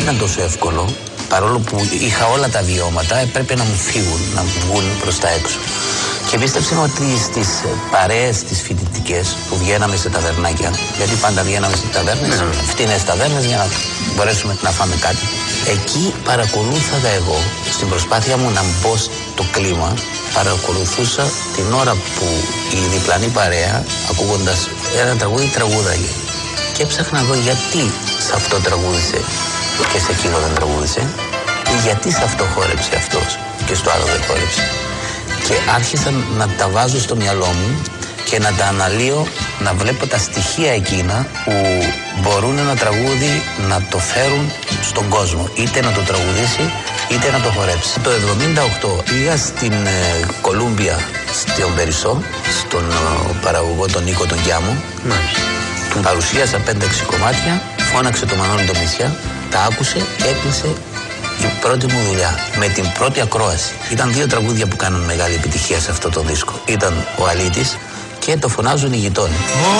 ήταν τόσο εύκολο. Παρόλο που είχα όλα τα βιώματα, έπρεπε να μου φύγουν, να μου βγουν προς τα έξω. Και πίστεψα ότι στις παρέες τις φοιτητικές που βγαίναμε σε ταβερνάκια, γιατί πάντα βγαίναμε σε ταβέρνες, φτηνές ταβέρνες για να μπορέσουμε να φάμε κάτι. Εκεί παρακολούθαγα εγώ, στην προσπάθεια μου να μπω στο κλίμα, παρακολουθούσα την ώρα που η διπλανή παρέα, ακούγοντας ένα τραγούδι, τραγούδαγε. Και έψαχνα να δω γιατί σε αυτό τραγούδισε και σε εκείνο δεν τραγούδισε, ή γιατί σε αυτό χόρεψε αυτός και στο άλλο δεν χόρεψε. Και άρχισα να τα βάζω στο μυαλό μου και να τα αναλύω, να βλέπω τα στοιχεία εκείνα που μπορούν ένα τραγούδι να το φέρουν στον κόσμο. Είτε να το τραγουδήσει, είτε να το χορέψει. Το 1978 πήγα στην Κολούμπια, στον Περισσό, στον παραγωγό τον Νίκο τον Γιάμο. Του παρουσίασα 5-6 κομμάτια, φώναξε το Μανώλη το Μητσιά, τα άκουσε και έκλεισε η πρώτη μου δουλειά με την πρώτη ακρόαση. Ήταν 2 τραγούδια που κάνουν μεγάλη επιτυχία σε αυτό το δίσκο. Ήταν ο Αλήτης και το φωνάζουν οι γειτόνοι.